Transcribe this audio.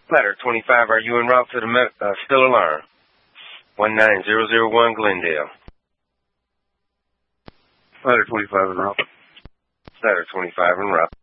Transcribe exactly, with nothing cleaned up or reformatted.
Ladder twenty-five, are you en route to the uh, still alarm? one nine zero zero one Glendale. Ladder twenty-five en route. Ladder twenty-five en route.